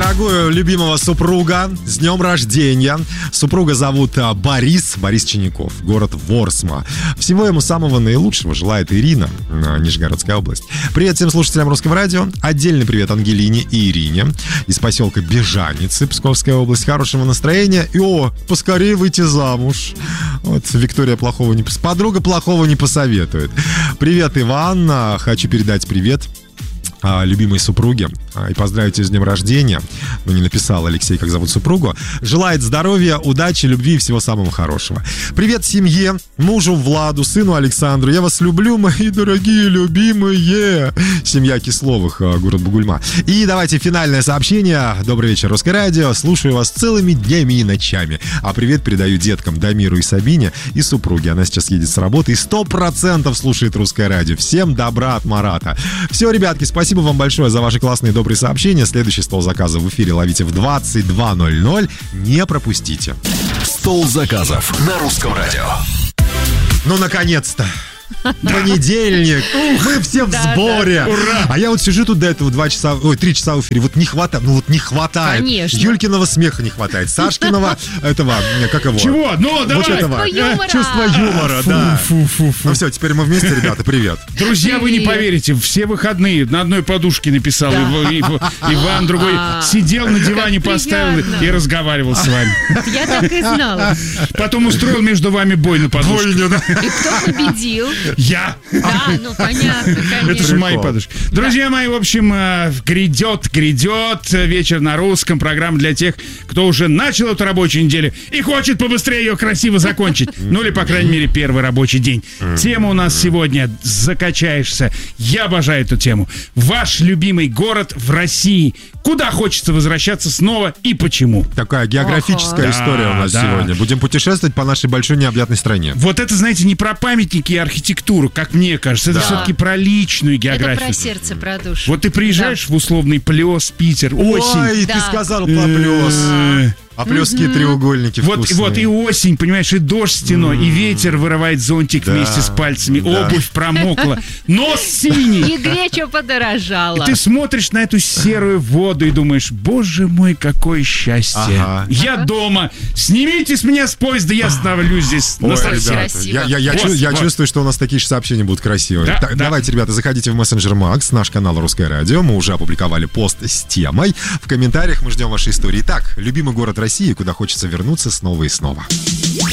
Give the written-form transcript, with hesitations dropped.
Дорогую любимого супруга, с днем рождения. Супруга зовут Борис Чиняков, город Ворсма. Всего ему самого наилучшего желает Ирина, Нижегородская область. Привет всем слушателям Русского радио. Отдельный привет Ангелине и Ирине из поселка Бежаницы, Псковская область. Хорошего настроения и, поскорее выйти замуж. Вот Виктория подруга плохого не посоветует. Привет, Иван. Хочу передать привет любимой супруге и поздравить ее с днем рождения. Но не написал Алексей, как зовут супругу. Желает здоровья, удачи, любви и всего самого хорошего. Привет семье, мужу Владу, сыну Александру. Я вас люблю, мои дорогие, любимые. Семья Кисловых, город Бугульма. И давайте финальное сообщение. Добрый вечер, Русское радио. Слушаю вас целыми днями и ночами. А привет передаю деткам Дамиру и Сабине и супруге. Она сейчас едет с работы и 100% слушает Русское радио. Всем добра от Марата. Все, ребятки, спасибо вам большое за ваши классные добрые сообщения. Следующий стол заказов в эфире ловите в 22:00. Не пропустите. Стол заказов на Русском радио. Ну, наконец-то. Понедельник. Мы все в сборе. Ура! А я вот сижу тут до этого 3 часа в эфире. Вот не хватает. Конечно. Юлькиного смеха не хватает. Сашкиного этого, как его? Чего? Ну, давай. Вот этого. Чувство юмора, да. Ну все, теперь мы вместе, ребята, привет. Друзья, вы не поверите, все выходные на одной подушке написал Иван, другой сидел на диване, поставил и разговаривал с вами. Я так и знала. Потом устроил между вами бой на подушке. И кто победил? Я. Да, ну понятно, конечно. Это же мои подушки. Друзья мои, в общем, грядет вечер на русском. Программа для тех, кто уже начал эту рабочую неделю и хочет побыстрее ее красиво закончить. Ну или, по крайней мере, первый рабочий день. Тема у нас сегодня «Закачаешься». Я обожаю эту тему. Ваш любимый город в России. Куда хочется возвращаться снова и почему? Такая географическая история у нас сегодня. Будем путешествовать по нашей большой необъятной стране. Вот это, знаете, не про памятники и архитектуру, как мне кажется. Это все-таки про личную географию. Это про сердце, про душу. Вот ты приезжаешь в условный Плёс, Питер, осень. Ой, ты сказал про Плёс. А плюские треугольники вкусные. Вот и осень, понимаешь, и дождь стеной, и ветер вырывает зонтик вместе с пальцами, обувь промокла, нос синий. И греча подорожала. И ты смотришь на эту серую воду и думаешь, боже мой, какое счастье. Я дома. Снимите с меня с поезда, я становлюсь здесь. Ой, ребята, я чувствую, что у нас такие же сообщения будут красивые. Давайте, ребята, заходите в мессенджер Макс, наш канал Русское радио. Мы уже опубликовали пост с темой. В комментариях мы ждем вашей истории. Итак, любимый город России, куда хочется вернуться снова и снова.